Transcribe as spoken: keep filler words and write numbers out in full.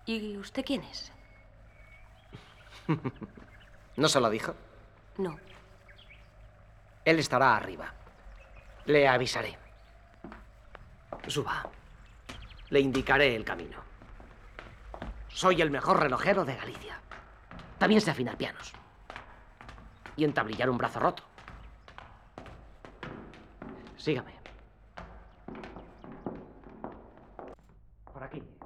¿Y usted quién es? ¿No se lo dijo? No. Él estará arriba. Le avisaré. Suba. Le indicaré el camino. Soy el mejor relojero de Galicia. También sé afinar pianos. Y entablillar un brazo roto. Sígame. Por aquí.